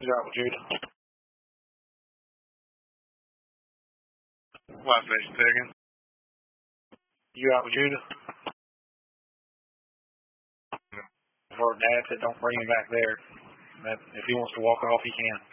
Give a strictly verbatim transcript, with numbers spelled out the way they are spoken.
You out with Judah? What station taking? You out with Judah? Her dad said don't bring him back there. That if he wants to walk off, he can.